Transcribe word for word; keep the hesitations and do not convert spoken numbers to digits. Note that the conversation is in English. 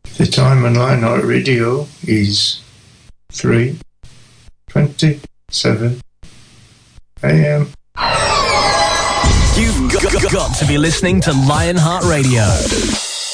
The time on Lionheart Radio is three twenty-seven a.m. You've got, got to be listening to Lionheart Radio.